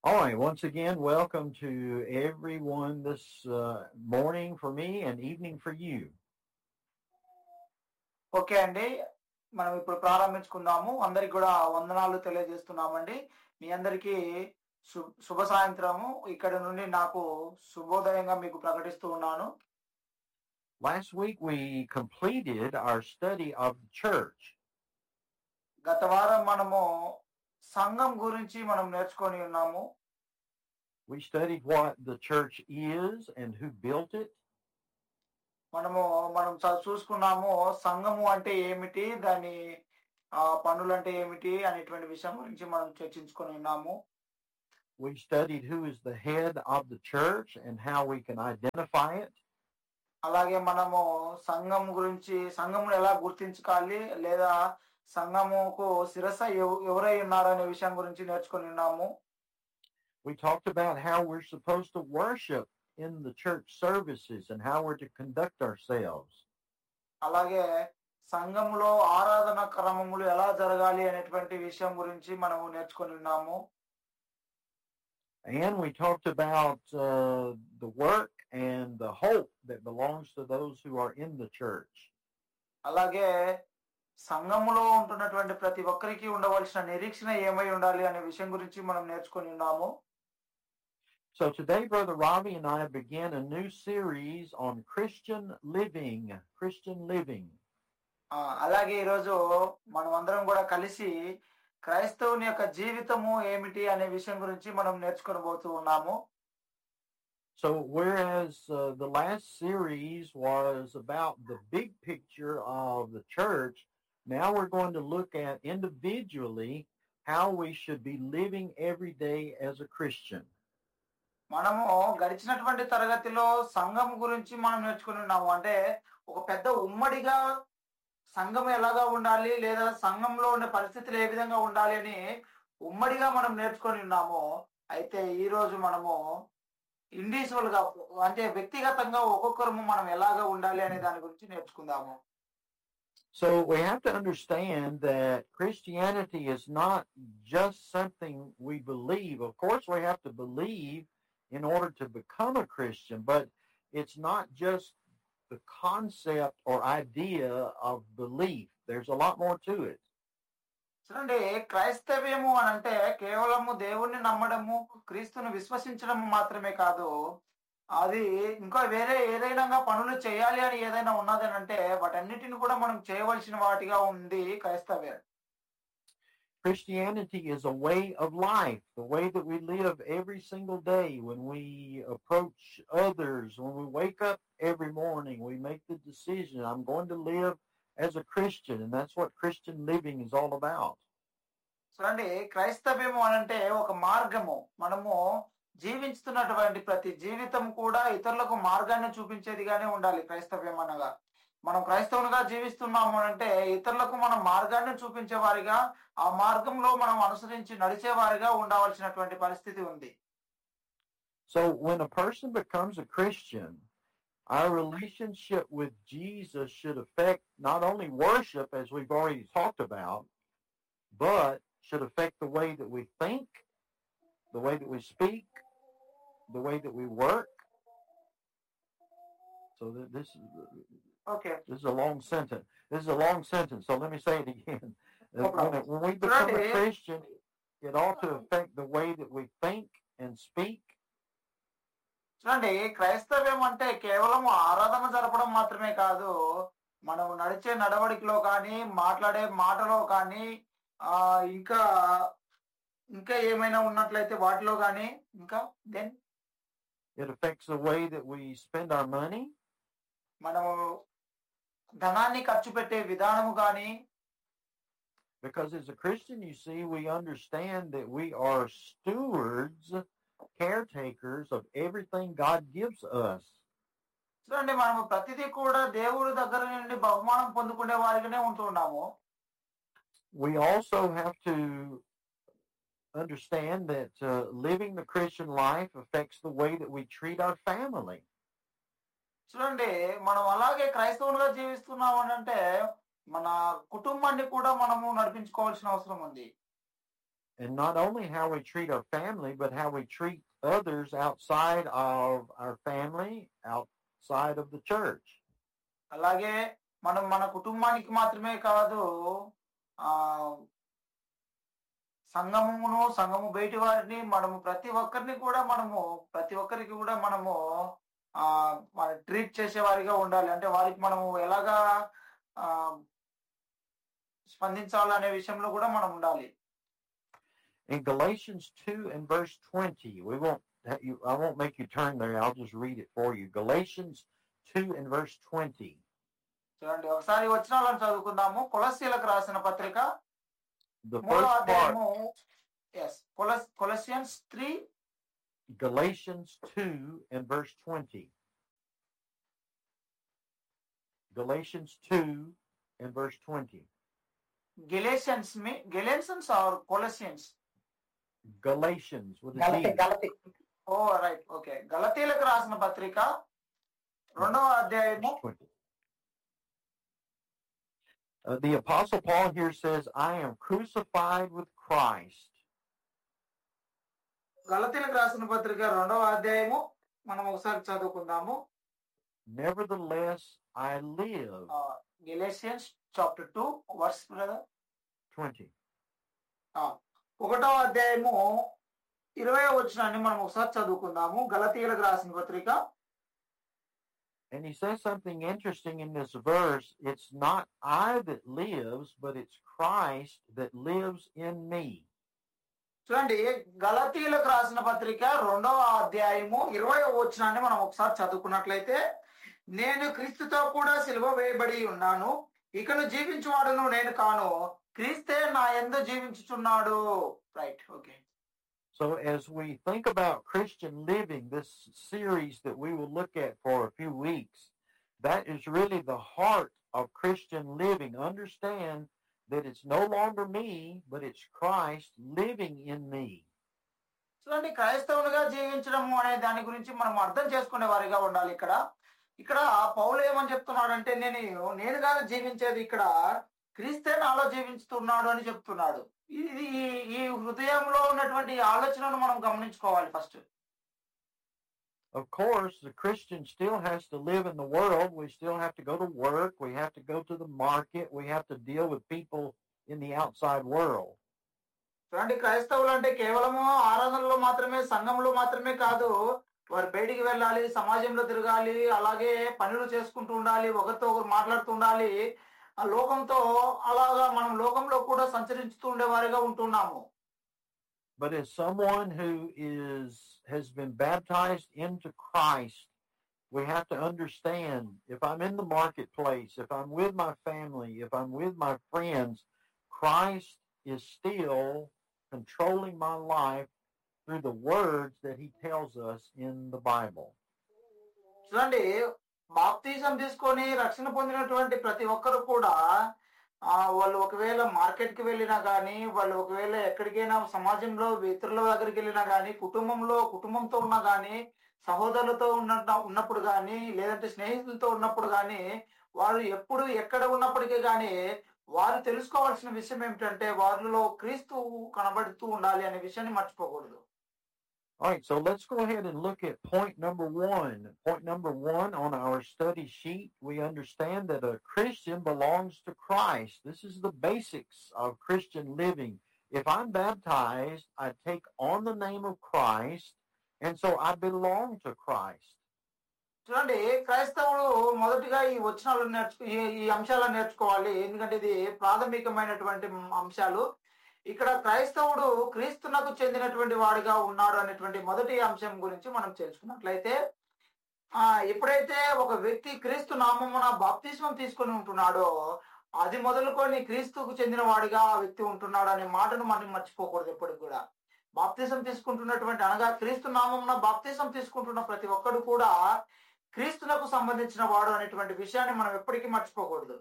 All right, once again, welcome to everyone this morning for me and evening for you. Okay అండి, మనం ఇప్పుడు ప్రారంభించుకుందాము. అందరికి కూడా వందనాలు తెలియజేస్తున్నామండి. మీ అందరికీ శుభ సాయంత్రము. ఇక్కడ నుండి నాకు శుభోదయంగా మీకు ప్రకటిస్తూ ఉన్నాను. Last week we completed our study of the church. గత వారం మనము సంఘం గురించి మనం నేర్చుకొని ఉన్నాము. We studied what the church is and who built it. మనం చూసుకున్నాము సంఘము అంటే ఏమిటి, దాని పనులు అంటే ఏమిటి అనేటువంటి విషయం గురించి మనం చర్చించుకొని ఉన్నాము. We studied who is the head of the church and how we can identify it. అలాగే మనము సంఘం గురించి, సంఘమును ఎలా గుర్తించాలి లేదా సంఘముకు శిరస్సు ఎవరై ఉన్నారనే విషయం గురించి నేర్చుకొని ఉన్నాము. We talked about how we're supposed to worship in the church services and how we're to conduct ourselves. అలాగే సంఘములో ఆరాధన క్రమములు ఎలా జరగాలి అనేటువంటి విషయం గురించి మనము నేర్చుకొని ఉన్నాము. And we talked about the work and the hope that belongs to those who are in the church. అలాగే సంఘములో ఉంటున్నటువంటి ప్రతి ఒక్కరికి ఉండవలసిన నిరీక్షణ ఏమై ఉండాలి అనే విషయం గురించి మనం నేర్చుకొని ఉన్నాము. So today, Brother Ravi and I began a new series on Christian living. అలాగే ఈరోజు మనం అందరం కూడా కలిసి క్రైస్తవుని యొక్క జీవితము ఏమిటి అనే విషయం గురించి మనం నేర్చుకోబోతూ ఉన్నాము. So whereas the last series was about the big picture of the church, now we're going to look at individually how we should be living every day as a Christian. మనము గడిచినటువంటి తరగతిలో సంఘం గురించి మనం నేర్చుకుని ఉన్నాము. అంటే ఒక పెద్ద ఉమ్మడిగా సంఘం ఎలాగా ఉండాలి లేదా సంఘంలో ఉండే పరిస్థితులు ఏ విధంగా ఉండాలి అని ఉమ్మడిగా మనం నేర్చుకొని ఉన్నాము. అయితే ఈ రోజు మనము ఇండివిజువల్ గా అంటే వ్యక్తిగతంగా ఒక్కొక్కరు మనం ఎలాగా ఉండాలి అనే దాని గురించి నేర్చుకుందాము. So we have to understand that Christianity is not just something we believe. Of course, we have to believe in order to become a Christian, but it's not just the concept or idea of belief. There's a lot more to it. చూడండి, క్రైస్తవ్యము అని అంటే కేవలము దేవుణ్ణి నమ్మడము, క్రీస్తుని విశ్వసించడము మాత్రమే కాదు. అది ఇంకా వేరే ఏదైనా పనులు చేయాలి అని ఏదైనా ఉన్నదని అంటే వాటన్నిటిని కూడా మనం చేయవలసిన వాటిగా ఉంది క్రైస్తవ్యం. Christianity is a way of life, the way that we live every single day. When we approach others, when we wake up every morning, we make the decision, I'm going to live as a Christian, and that's what Christian living is all about. చూడండి, క్రైస్తవ్యము అని అంటే ఒక మార్గము. మనము జీవిస్తున్నటువంటి ప్రతి జీవితం కూడా ఇతరులకు మార్గాన్ని చూపించేదిగానే ఉండాలి క్రైస్తవ్యం అనగా. మనం క్రైస్తవునిగా జీవిస్తున్నాము అంటే ఇతరులకు మనం మార్గాన్ని చూపించే వారిగా, ఆ మార్గంలో మనం అనుసరించి నడిచేవారిగా ఉండవలసినటువంటి పరిస్థితి ఉంది. So when a person becomes a Christian, our relationship with Jesus should affect not only worship, as we've already talked about, but should affect the way that we think, the way that we speak, the way that we work. So this is a long sentence. So let me say it again. When we become a Christian, it ought to affect the way that we think and speak. చూడండి, క్రైస్తవ్యం అంటే కేవలం ఆరాధన జరపడం మాత్రమే కాదు. మనం నడిచే నడవడికలో కానీ, మాట్లాడే మాటలో కానీ, ఇంకా ఏమైనా ఉన్నట్లయితే వాటిలో కానీ, ఇంకా then it affects the way that we spend our money. మనము ధనాన్ని ఖర్చు పెట్టే విధానము కానీ. Because as a Christian, you see, we understand that we are stewards, caretakers of everything God gives us. చూడండి, మనము ప్రతిదీ కూడా దేవుడి దగ్గర నుండి బహుమానం పొందుకునే వారిగానే ఉంటున్నాము. We also have to understand that living the Christian life affects the way that we treat our family. చూడండి, మనం అలాగే క్రైస్తవులుగా జీవిస్తున్నాం అని అంటే మన కుటుంబాన్ని కూడా మనము నడిపించుకోవాల్సిన అవసరం ఉంది. And not only how we treat our family, but how we treat others outside of our family, outside of the church. అలాగే మనం మన కుటుంబానికి మాత్రమే కాదు, ఆ సంఘము బయటి వారిని మనము ప్రతి ఒక్కరికి కూడా మనము ఆ ట్రీట్ చేసేవారిగా ఉండాలి. అంటే వారికి మనము ఎలాగా ఆ స్పందించాలనే విషయంలో కూడా మనం ఉండాలి. In Galatians 2 and verse 20, I won't make you turn there. I'll just read it for you. Galatians 2 and verse 20. చూడండి, ఒకసారి వచనాలను చదువుకుందాము. కొలస్సీలకు రాసిన పత్రిక The first part, Colossians 3, Galatians 2 and verse 20. Galatians 2 and verse 20. Galatians or Colossians? Galatians with a G. Oh, right. Okay. గలతీలకు రాసిన పత్రిక 2వ అధ్యాయము. The Apostle Paul here says, I am crucified with Christ. గలతీలకు రాసిన పత్రిక 2వ అధ్యాయము మనం ఒకసారి చదువుకుందాము. Nevertheless, I live. Galatians chapter 2, verse 20. 1వ అధ్యాయము 20వ వచనాన్ని మనం ఒకసారి చదువుకుందాము. గలతీయులకు రాసిన పత్రిక. And he says something interesting in this verse. It's not I that lives, but it's Christ that lives in me. చూడండి, గలతీయులకు రాసిన పత్రిక 2వ అధ్యాయము 20వ వచనాన్ని మనం ఒకసారి చదువుకున్నట్లయితే, నేను క్రీస్తుతో కూడా సిలువ వేయబడి ఉన్నాను, ఇకను జీవించువాడును నేను కాను, క్రీస్తే నా యందు జీవించుచున్నాడు. Right, okay. So as we think about Christian living, this series that we will look at for a few weeks, that is really the heart of Christian living. Understand that it's no longer me, but it's Christ living in me. చూడండి, క్రైస్తవునిగా జీవించడము అనే దాని గురించి మనం అర్థం చేసుకునే వారిగా ఉండాలి. ఇక్కడ పౌలు ఏమని చెప్తున్నాడంటే, నేను కాదు జీవించేది, ఇక్కడ క్రీస్తే నాలో జీవించుతున్నాడు అని చెప్తున్నాడు. ఇది ఈ హృదయంలో ఉన్నటువంటి ఆలోచనను మనం గమనించుకోవాలి first. Of course, the Christian still has to live in the world. We still have to go to work. We have to go to the market. We have to deal with people in the outside world. చూడండి, క్రైస్తవులు అంటే కేవలము ఆరాధనలో మాత్రమే, సంఘంలో మాత్రమే కాదు, వారు బయటికి వెళ్ళాలి, సమాజంలో తిరగాలి, అలాగే పనులు చేసుకుంటూ ఉండాలి, ఒకరితో ఒకరు మాట్లాడుతూ ఉండాలి. ఆ లోకంతో అలాగా మనం లోకంలో కూడా సంచరిస్తూ ఉండేవారిగా ఉంటున్నాము. But as someone who has been baptized into Christ, we have to understand, if I'm in the marketplace, if I'm with my family, if I'm with my friends, Christ is still controlling my life through the words that he tells us in the Bible. చూడండి, బాప్తిజం తీసుకొని రక్షణ పొందినటువంటి ప్రతి ఒక్కరు కూడా వాళ్ళు ఒకవేళ మార్కెట్ కి వెళ్ళినా గానీ, వాళ్ళు ఒకవేళ ఎక్కడికైనా సమాజంలో ఇతరుల దగ్గరికి వెళ్ళినా గానీ, కుటుంబంతో ఉన్నా గానీ, సహోదరులతో ఉన్నప్పుడు గానీ, లేదంటే స్నేహితులతో ఉన్నప్పుడు గానీ, వారు ఎప్పుడు ఎక్కడ ఉన్నప్పటికీ గానీ వారు తెలుసుకోవాల్సిన విషయం ఏమిటంటే, వారిలో క్రీస్తు కనబడుతూ ఉండాలి అనే విషయాన్ని మర్చిపోకూడదు. All right, so let's go ahead and look at point number 1. Point number 1 on our study sheet, we understand that a Christian belongs to Christ. This is the basics of Christian living. If I'm baptized, I take on the name of Christ, and so I belong to Christ. చూడండి, క్రైస్తవుడు మొదటిగా ఈ అంశాలను నేర్చుకోవాలి, ఎందుకంటే ఇది ప్రాథమికమైనటువంటి అంశాలు. ఇక్కడ క్రైస్తవుడు క్రీస్తునకు చెందినటువంటి వాడిగా ఉన్నాడు అనేటువంటి మొదటి అంశం గురించి మనం తెలుసుకున్నట్లయితే, ఎప్పుడైతే ఒక వ్యక్తి క్రీస్తు నామమున బాప్తిస్మం తీసుకొని ఉంటున్నాడో, అది మొదలుకొని క్రీస్తుకు చెందిన వాడిగా ఆ వ్యక్తి ఉంటున్నాడు అనే మాటను మనం మర్చిపోకూడదు ఎప్పుడు కూడా. బాప్తిసం తీసుకుంటున్నటువంటి, అనగా క్రీస్తు నామమున బాప్తిసం తీసుకుంటున్న ప్రతి ఒక్కడు కూడా క్రీస్తునకు సంబంధించిన వాడు అనేటువంటి విషయాన్ని మనం ఎప్పటికీ మర్చిపోకూడదు.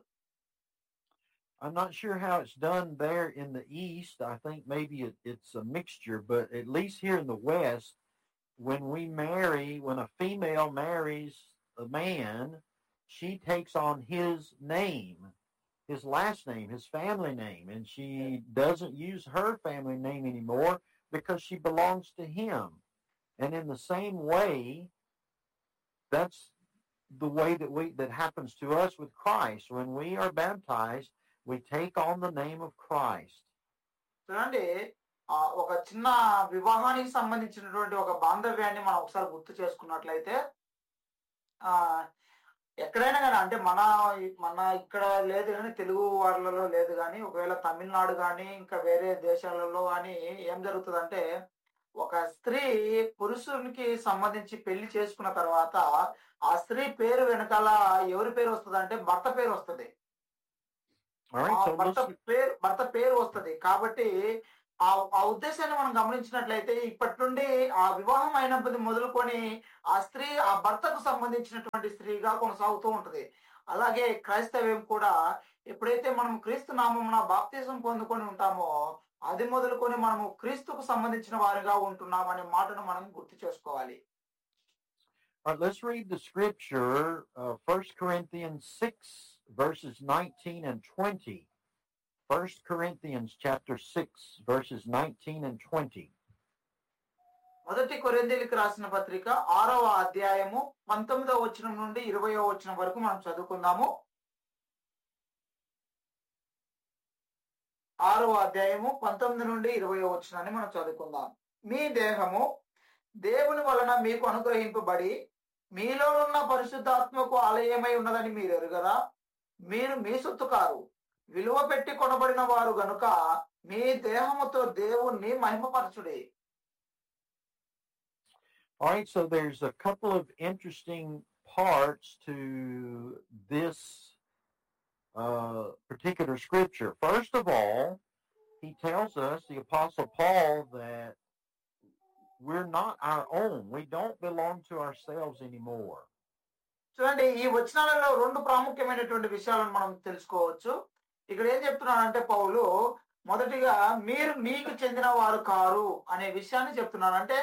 I'm not sure how it's done there in the East. I think maybe it's a mixture, but at least here in the West, when a female marries a man, she takes on his name. his last name, his family name, and she doesn't use her family name anymore because she belongs to him. And in the same way, that's the way that happens to us with Christ. When we are baptized, we take on the name of Christ. చూడండి, ఒక చిన్న వివాహానికి సంబంధించినటువంటి ఒక బాంధవ్యాన్ని మనం ఒకసారి గుర్తు చేసుకున్నట్లయితే, ఆ ఎక్కడైనా కానీ, అంటే మన ఇక్కడ లేదు కానీ, తెలుగు వాళ్ళలో లేదు కానీ, ఒకవేళ తమిళనాడు కానీ ఇంకా వేరే దేశాలలో కానీ ఏం జరుగుతుందంటే, ఒక స్త్రీ పురుషునికి సంబంధించి పెళ్లి చేసుకున్న తర్వాత ఆ స్త్రీ పేరు వెనకాల ఎవరి పేరు వస్తుంది అంటే భర్త పేరు వస్తుంది. భర్త పేరు వస్తుంది. కాబట్టి ఆ ఉద్దేశాన్ని మనం గమనించినట్లయితే, ఇప్పటి నుండి ఆ వివాహం అయినప్పుడు మొదలుకొని ఆ స్త్రీ ఆ భర్తకు సంబంధించినటువంటి స్త్రీగా కొనసాగుతూ ఉంటది. అలాగే క్రైస్తవ్యం కూడా ఎప్పుడైతే మనం క్రీస్తు నామమున బాప్తిజం పొందుకొని ఉంటామో అది మొదలుకొని మనము క్రీస్తుకు సంబంధించిన వారిగా ఉంటున్నామనే మాటను మనం గుర్తు చేసుకోవాలి. Let's read the scripture, 1 Corinthians 6, verses 19 and 20. 1 Corinthians chapter 6, verses 19 and 20. మొదటి కొరింథీయులకు రాసిన పత్రిక 6వ అధ్యాయము 19వ వచనం నుండి 20వ వచనం వరకు మనం చదువుకుందాము. 6వ అధ్యాయము 19 నుండి 20వ వచనాన్ని మనం చదువుకుందాం. మీ దేహము దేవుని వలన మీకు అనుగ్రహింపబడి మీలోనున్న పరిశుద్ధాత్మకు ఆలయమై ఉన్నదని మీరు ఎరుగరా? మీరు మీ సొత్తు కారు, విలువ పెట్టి కొనబడిన వారు గనుక మీ దేహముతో దేవుణ్ణి మహిమపరచుడి. All right, so there's a couple of interesting parts to this particular scripture. First of all, he tells us, the Apostle Paul, that we're not our own. We don't belong to ourselves anymore. చూడండి, ఈ వచనాలలో రెండు ప్రాముఖ్యమైనటువంటి విషయాలను మనం తెలుసుకోవచ్చు. ఇక్కడ ఏం చెప్తున్నానంటే పౌలు మొదటిగా మీరు మీకు చెందిన వారు కారు అనే విషయాన్ని చెప్తున్నాను. అంటే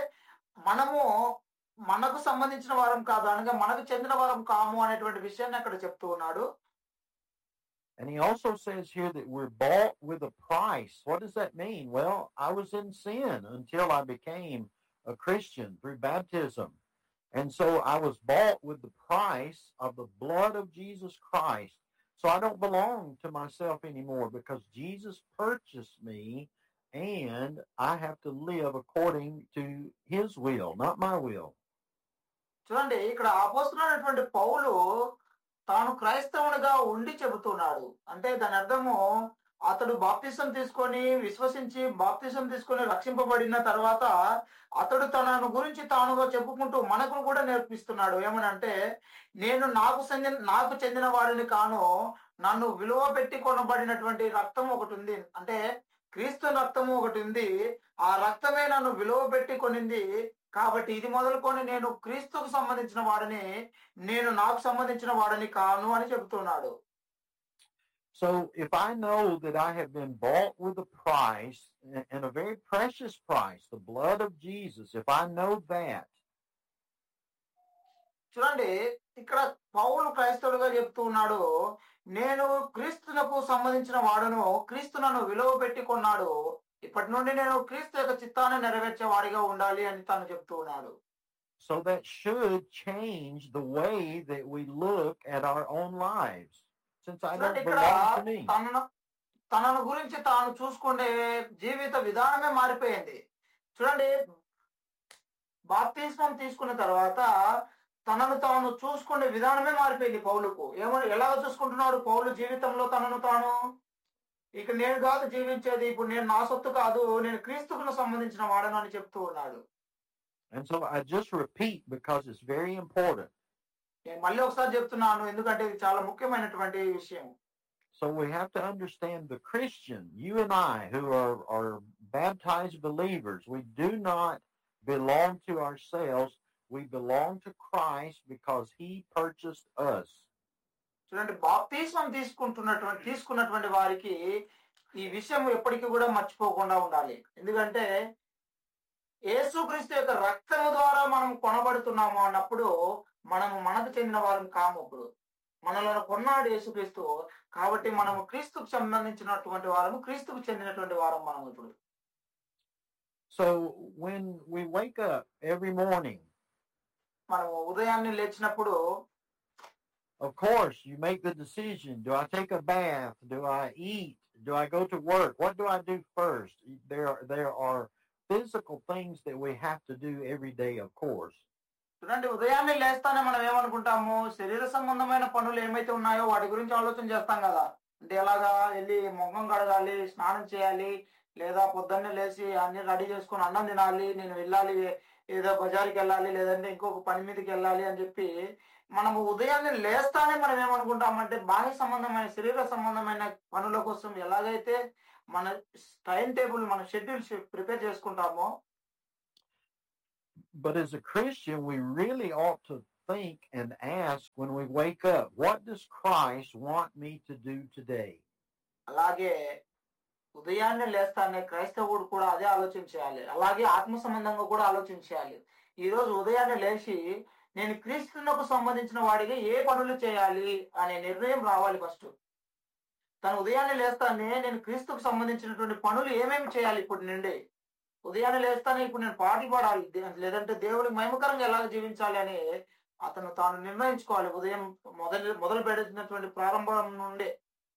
మనకు సంబంధించిన వారం కాదు, అనగా మనకు చెందిన వారం కాము అనేటువంటి విషయాన్ని అక్కడ చెప్తూ ఉన్నాడు. And he also says here that we're bought with a price. What does that mean? Well, I was in sin until I became a Christian through baptism. And so I was bought with the price of the blood of Jesus Christ. So I don't belong to myself anymore because Jesus purchased me and I have to live according to his will, not my will. చూడండి, ఇక్కడ అపోస్తలుడైనటువంటి పౌలు తాను క్రైస్తవునిగా ఉండి చెబుతున్నాడు. అంటే దాని అర్థము, అతడు బాప్తిసం తీసుకొని విశ్వసించి బాప్తిసం తీసుకొని రక్షింపబడిన తర్వాత అతడు తనను గురించి తానుగా చెప్పుకుంటూ మనకు కూడా నేర్పిస్తున్నాడు. ఏమనంటే, నేను నాకు చెందిన వాడిని కాను, నన్ను విలువ పెట్టి కొనబడినటువంటి రక్తం ఒకటి ఉంది, అంటే క్రీస్తు రక్తము ఒకటి ఉంది, ఆ రక్తమే నన్ను విలువ పెట్టి కొనింది. కాబట్టి ఇది మొదలుకొని నేను క్రీస్తుకు సంబంధించిన వాడిని, నేను నాకు సంబంధించిన వాడిని కాను అని చెబుతున్నాడు. So if I know that I have been bought with a price, and a very precious price, the blood of Jesus, if I know that. చూడండి, ఇక్కడ పౌలు క్రైస్తవుడుగా చెప్తూ ఉన్నాడు, నేను క్రీస్తునకు సంబంధించిన వాడును, క్రీస్తు నన్ను విలువ పెట్టి కొన్నాడు, ఇప్పటి నుండి నేను క్రీస్తు యొక్క చిత్తాన్ని నెరవేర్చే వాడిగా ఉండాలి అని తాను చెప్తూ ఉన్నాడు. So that should change the way that we look at our own lives. Since I don't belong to me. తనను గురించి తాను చూసుకునే జీవిత విధానమే మారిపోయింది. చూడండి, బాప్తిస్మం తీసుకున్న తర్వాత తనను తాను చూసుకునే విధానమే మారిపోయింది పౌలుకు. ఎలా చూసుకుంటున్నాడు పౌలు జీవితంలో తనను తాను? ఇక నేను కాదు జీవించేది, ఇప్పుడు నేను నా సొత్తు కాదు, నేను క్రీస్తుకు సంబంధించిన వాడను అని చెప్తూ ఉన్నాడు. And so I just repeat because it's very important. నేను మళ్ళీ ఒకసారి చెప్తున్నాను ఎందుకంటే ఇది చాలా ముఖ్యమైనటువంటి విషయం. So we have to understand the Christian, you and I, who are baptized believers, we do not belong to ourselves. We belong to Christ because he purchased us. చూడండి, బాప్తిస్మం తీసుకున్నటువంటి వారికి ఈ విషయం ఎప్పటికీ కూడా మర్చిపోకుండా ఉండాలి. ఎందుకంటే యేసుక్రీస్తు యొక్క రక్తము ద్వారా మనం కొనబడుతున్నాము అన్నప్పుడు మనకు చెందిన వారం కాము. ఇప్పుడు మనలో కొన్నాడు యేసుక్రీస్తు. కాబట్టి మనము క్రీస్తుకు సంబంధించినటువంటి వారము, క్రీస్తుకు చెందినటువంటి వారం మనం ఇప్పుడు. So when we wake up every morning, మనము ఉదయాన్నే లేచినప్పుడు of course, you make the decision. Do I take a bath? Do I eat? Do I go to work? What do I do first? There are physical things that we have to do every day, of course. చూడండి, ఉదయాన్నే లేస్తానే మనం ఏమనుకుంటాము, శరీర సంబంధమైన పనులు ఏమైతే ఉన్నాయో వాటి గురించి ఆలోచన చేస్తాం కదా. అంటే ఎలాగా వెళ్ళి మొహం కడగాలి, స్నానం చేయాలి, లేదా పొద్దున్నే లేచి అన్ని రెడీ చేసుకొని అన్నం తినాలి, నేను వెళ్ళాలి, ఏదో బజార్కి వెళ్ళాలి, లేదంటే ఇంకొక పని మీదకి వెళ్ళాలి అని చెప్పి మనము ఉదయాన్నే లేస్తానే మనం ఏమనుకుంటామంటే బాహ్య సంబంధమైన శరీర సంబంధమైన పనుల కోసం ఎలాగైతే మన టైం టేబుల్, మన షెడ్యూల్ ప్రిపేర్ చేసుకుంటామో, but as a Christian, we really ought to think and ask when we wake up, what does Christ want me to do today? అలాగే ఉదయాన్నే లేస్తానే క్రైస్తవుడు కూడా అదే ఆలోచించాలి. అలాగే ఆత్మ సంబంధంగా కూడా ఆలోచించాలి. ఈ రోజు ఉదయాన్నే లేచి నేను క్రీస్తునకు సంబంధించిన వాడిగా ఏ పనులు చేయాలి అనే నిర్ణయం రావాలి. ఫస్ట్ తను ఉదయాన్నే లేస్తానే నేను క్రీస్తుకు సంబంధించినటువంటి పనులు ఏమేమి చేయాలి ఇప్పుడు నుండి. ఉదయాన్నే లేస్తానే ఇప్పుడు నేను పాటలు పాడాలి, లేదంటే దేవుడికి మహిమకరంగా ఎలా జీవించాలి అని అతను తాను నిర్ణయించుకోవాలి ఉదయం మొదలు పెడుతున్నటువంటి ప్రారంభం నుండి.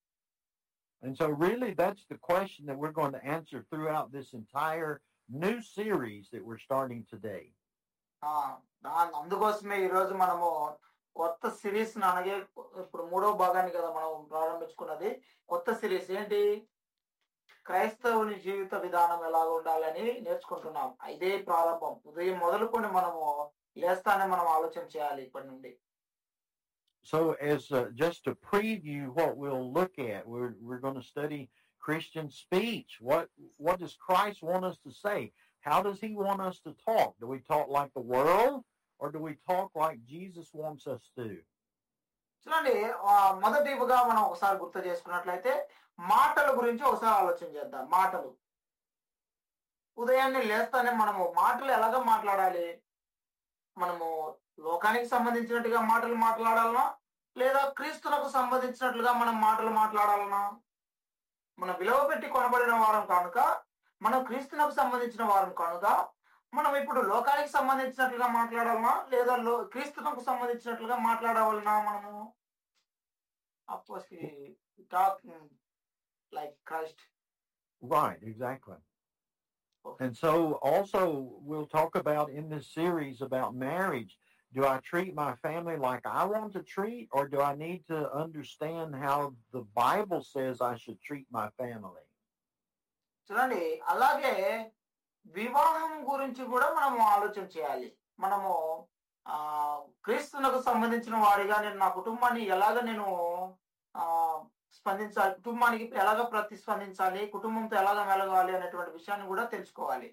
And so really that's the question that we're going to answer throughout this entire new series that we're starting today. అందుకోసమే ఈ రోజు మనము కొత్త సిరీస్ అనగా ఇప్పుడు 3వ భాగాన్ని కదా మనం ప్రారంభించుకున్నది. కొత్త సిరీస్ ఏంటి? క్రైస్తవుని జీవిత విధానం ఎలా ఉండాలని నేర్చుకుంటున్నాం. ఇదే ప్రారంభం. ఉదయం మొదలుకొని మనము లేస్తానే మనం ఆలోచన చేయాలి ఇప్పటి నుండి. So as just to preview what we'll look at, we're going to study Christian speech. What does Christ want us to say? How does he want us to talk? Do we talk like the world, or do we talk like Jesus wants us to? చూడండి, మొదటిగా మనం ఒకసారి గుర్తు చేసుకున్నట్లయితే మాటల గురించి ఒకసారి ఆలోచన చేద్దాం. మాటలు ఉదయాన్నే లేస్తానే మనము మాటలు ఎలాగ మాట్లాడాలి? మనము లోకానికి సంబంధించినట్టుగా మాటలు మాట్లాడాలనా, లేదా క్రీస్తునకు సంబంధించినట్లుగా మనం మాటలు మాట్లాడాలనా? మనం విలువ పెట్టి కొనబడిన వారం కనుక, మనం క్రీస్తునకు సంబంధించిన వారం కనుక మనం ఇప్పుడు లోకానికి సంబంధించినట్లుగా మాట్లాడాలనా, లేదా క్రీస్తునకు సంబంధించినట్లుగా మాట్లాడవాలనా? మనము of course talk like Christ. Right, exactly. And so also we'll talk about in this series about marriage. Do I treat my family like I want to treat, or do I need to understand how the Bible says I should treat my family? చూడండి, అలాగే వివాహం గురించి కూడా మనము ఆలోచన చేయాలి. మనము క్రీస్తునకు సంబంధించిన వాడిగా నేను నా కుటుంబాన్ని ఎలాగ నేను స్పందించాలి, కుటుంబానికి ఎలాగ ప్రతిస్పందించాలి, కుటుంబంతో ఎలాగ మెలగాలి అనేటువంటి విషయాన్ని కూడా తెలుసుకోవాలి.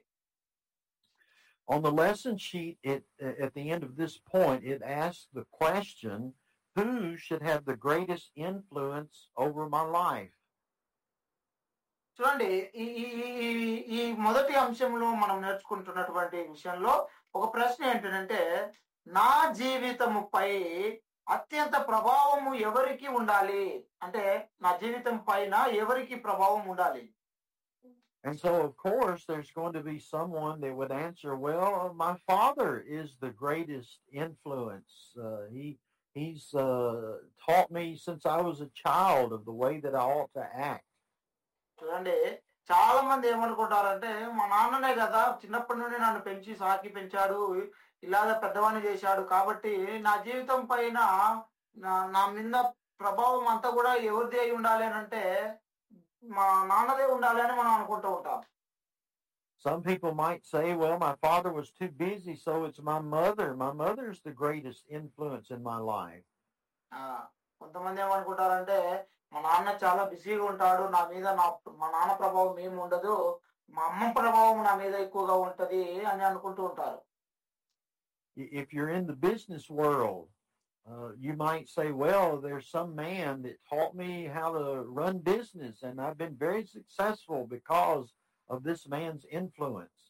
On the lesson sheet, at the end of this point, it asks the question, who should have the greatest influence over my life? చూడండి, ఈ మొదటి అంశంలో మనం నేర్చుకుంటున్నటువంటి విషయంలో ఒక ప్రశ్న ఏంటంటే, నా జీవితముపై అత్యంత ప్రభావము ఎవరికి ఉండాలి అంటే, నా జీవితం పైన ఎవరికి ప్రభావం ఉండాలి? And so, of course, there's going to be someone that would answer, well, my father is the greatest influence. He's taught me since I was a child of the way that I ought to act. చూడండి, చాలా మంది ఏమనుకుంటారంటే, మా నాన్ననే కదా చిన్నప్పటి నుండి నన్ను పెంచి సాకి పెంచాడు, ఇలాగ పెద్దవాణ్ణి చేశాడు, కాబట్టి నా జీవితం పైన నా మీద ప్రభావం అంతా కూడా ఎవరిది అయి ఉండాలి అని అంటే మా నాన్నదే ఉండాలి అని మనం అనుకుంటూ ఉంటాం. Some people might say, well, my father was too busy, so it's my mother. My mother's the greatest influence in my life. కొంతమంది ఏమనుకుంటారంటే, మా నాన్న చాలా బిజీగా ఉంటాడు, నా మీద మా నాన్న ప్రభావం ఏమి ఉండదు, మా అమ్మ ప్రభావం నా మీద ఎక్కువగా ఉంటది అని అనుకుంటూ ఉంటారు. If you're in the business world, you might say, well, there's some man that taught me how to run business, and I've been very successful because of this man's influence.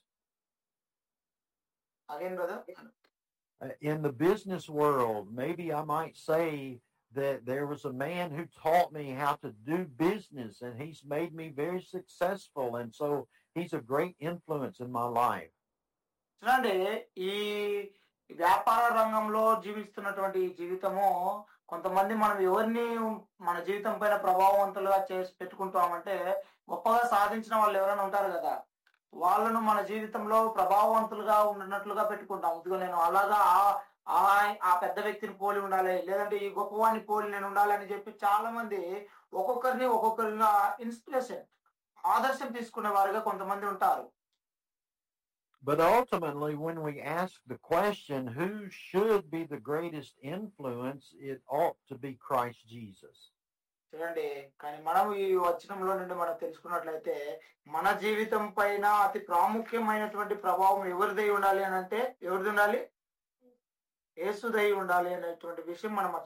Again, brother? In the business world, maybe I might say, that there was a man who taught me how to do business, and he's made me very successful, and so he's a great influence in my life. చూడండి, ఈ వ్యాపార రంగంలో జీవిస్తున్నటువంటి ఈ జీవితము, కొంతమంది మనం ఎవరిని మన జీవితం పైన ప్రభావవంతులుగా చేసి పెట్టుకుంటామంటే, గొప్పగా సాధించిన వాళ్ళు ఎవరైనా ఉంటారు కదా, వాళ్ళను మన జీవితంలో ప్రభావవంతులుగా ఉన్నట్లుగా పెట్టుకుంటాం. ఇదిగో నేను అలాగా ఆ పెద్ద వ్యక్తిని పోలి ఉండాలి, లేదంటే ఈ గొప్పవాడిని పోలి నేను ఉండాలి అని చెప్పి చాలా మంది ఒక్కొక్కరిగా ఇన్స్పిరేషన్, ఆదర్శం తీసుకునే వారుగా కొంతమంది ఉంటారు. But ultimately, when we ask the question, who should be the greatest influence, it ought to be Christ Jesus. చూడండి, కానీ మనం ఈ వచనంలో నుండి మనం తెలుసుకున్నట్లయితే, మన జీవితం పైన అతి ప్రాముఖ్యమైనటువంటి ప్రభావం ఎవరిదై ఉండాలి అని అంటే, ఎవరిది ఉండాలి? యేసుదై ఉండాలి అనేటువంటి విషయం మనం